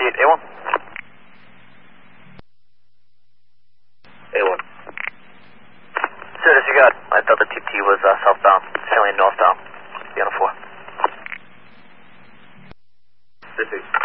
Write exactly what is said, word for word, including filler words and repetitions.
proceed. A one. A one. Sir, as you got, I thought the T T was uh, southbound, sailing northbound. Be on a four. Proceed.